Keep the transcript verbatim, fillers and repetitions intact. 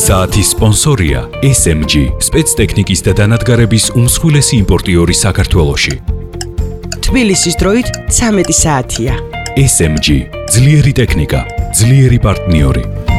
საათის სპონსორია ეს ემ ჯი, სპეცტექნიკის და დანადგარების უმსხვილესი იმპორტიორი საქართველოში. თბილისის დროით ცამეტი საათია. ეს ემ ჯი, ძლიერი ტექნიკა, ძლიერი პარტნიორი.